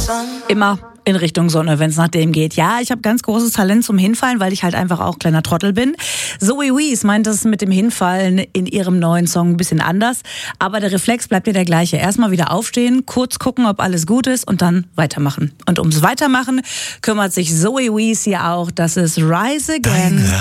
Immer in Richtung Sonne, wenn es nach dem geht. Ja, ich habe ganz großes Talent zum Hinfallen, weil ich halt einfach auch kleiner Trottel bin. Zoe Wees meint das mit dem Hinfallen in ihrem neuen Song ein bisschen anders. Aber der Reflex bleibt ja der gleiche. Erstmal wieder aufstehen, kurz gucken, ob alles gut ist und dann weitermachen. Und ums Weitermachen kümmert sich Zoe Wees hier auch. Das ist Rise Again.